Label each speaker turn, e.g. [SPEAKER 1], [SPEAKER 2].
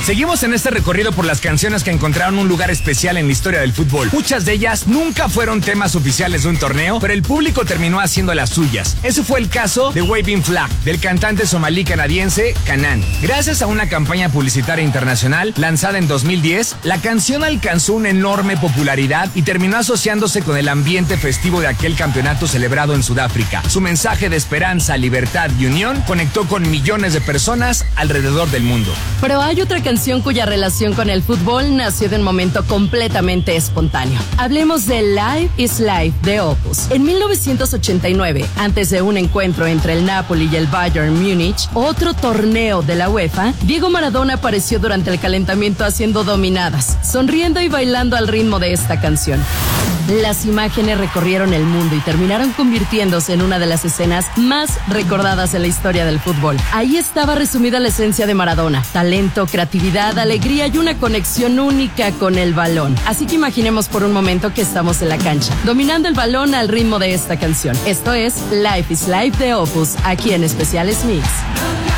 [SPEAKER 1] Seguimos en este recorrido por las canciones que encontraron un lugar especial en la historia del fútbol. Muchas de ellas nunca fueron temas oficiales de un torneo, pero el público terminó haciendo las suyas. Ese fue el caso de Waving Flag, del cantante somalí canadiense Kanan. Gracias a una campaña publicitaria internacional lanzada en 2010, la canción alcanzó una enorme popularidad y terminó asociándose con el ambiente festivo de aquel campeonato celebrado en Sudáfrica. Su mensaje de esperanza, libertad y unión conectó con millones de personas alrededor del mundo.
[SPEAKER 2] Pero hay otra canción cuya relación con el fútbol nació de un momento completamente espontáneo. Hablemos de Life is Life de Opus. En 1989, antes de un encuentro entre el Napoli y el Bayern Múnich, otro torneo de la UEFA, Diego Maradona apareció durante el calentamiento haciendo dominadas, sonriendo y bailando al ritmo de esta canción. Las imágenes recorrieron el mundo y terminaron convirtiéndose en una de las escenas más recordadas en la historia del fútbol. Ahí estaba resumida la esencia de Maradona: talento, creatividad, alegría y una conexión única con el balón. Así que imaginemos por un momento que estamos en la cancha, dominando el balón al ritmo de esta canción. Esto es Life is Life de Opus, aquí en Especiales Mix.